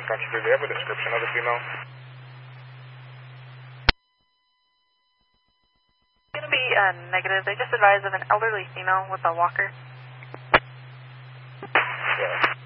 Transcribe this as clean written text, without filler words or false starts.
Country, do you have a description of the female? It's going to be negative. They just advised of an elderly female with a walker. Yeah.